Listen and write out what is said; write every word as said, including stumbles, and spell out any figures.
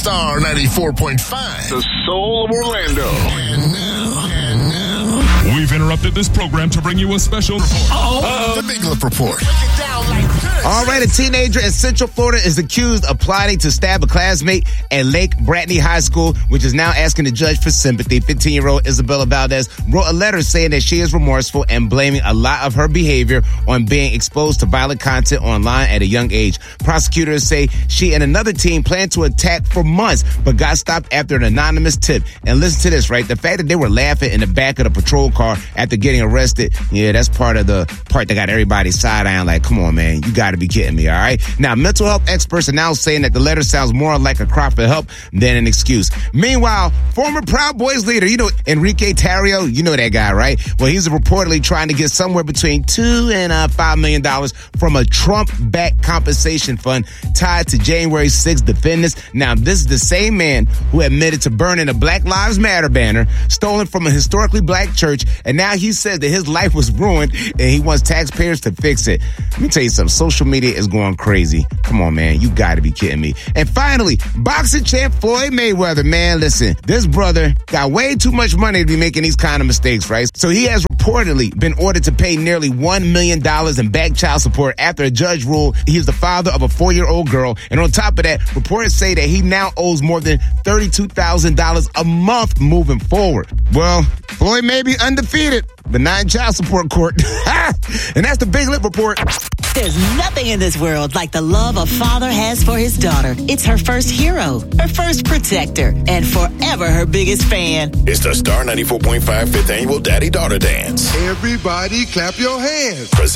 Star ninety-four point five, the soul of Orlando. And now, and now, we've interrupted this program to bring you a special report. Uh-oh. The Big Lip Report. Break it down like this. All right, a teenager in Central Florida is accused of plotting to stab a classmate at Lake Bratney High School, which is now asking the judge for sympathy. fifteen-year-old Isabella Valdez wrote a letter saying that she is remorseful and blaming a lot of her behavior on being exposed to violent content online at a young age. Prosecutors say she and another teen planned to attack for months, but got stopped after an anonymous tip. And listen to this, right? The fact that they were laughing in the back of the patrol car after getting arrested, yeah, that's part of the part that got everybody side-eyeing like, come on, man, you got to be kidding me, all right? Now, mental health experts are now saying that the letter sounds more like a cry for help than an excuse. Meanwhile, former Proud Boys leader, you know, Enrique Tarrio, you know that guy, right? Well, he's reportedly trying to get somewhere between two and uh, five million dollars from a Trump-backed compensation fund tied to January sixth defendants. Now, this is the same man who admitted to burning a Black Lives Matter banner stolen from a historically black church, and now he says that his life was ruined and he wants taxpayers to fix it. Let me tell you something. Social media is going crazy. Come on, man. You got to be kidding me. And finally, boxing champ Floyd Mayweather, man, listen, this brother got way too much money to be making these kind of mistakes, right? So he has reportedly been ordered to pay nearly one million dollars in back child support after a judge ruled he's the father of a four-year-old girl. And on top of that, reports say that he now owes more than thirty-two thousand dollars a month moving forward. Well, Floyd may be undefeated, but not in child support court. And that's the Big Lip Report. There's nothing in this world like the love a father has for his daughter. It's her first hero, her first protector, and forever her biggest fan. It's the Star ninety-four point five fifth Annual Daddy-Daughter Dance. Everybody clap your hands.